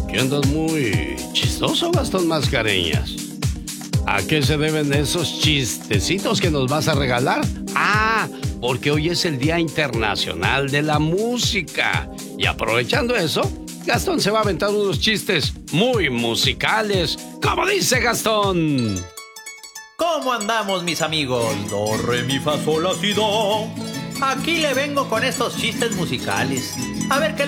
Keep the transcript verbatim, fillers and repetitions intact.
Que andas muy chistoso, Gastón Mascareñas. ¿A qué se deben esos chistecitos que nos vas a regalar? Ah, porque hoy es el Día Internacional de la Música. Y aprovechando eso, Gastón se va a aventar unos chistes muy musicales. ¿Cómo dice Gastón? ¿Cómo andamos, mis amigos? Do, re, mi, fa, sol, la, si, do. Aquí le vengo con estos chistes musicales. A ver qué